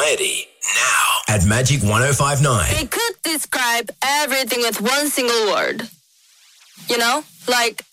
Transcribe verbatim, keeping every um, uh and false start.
Variety now at Magic one oh five point nine. They could describe everything with one single word. You know, like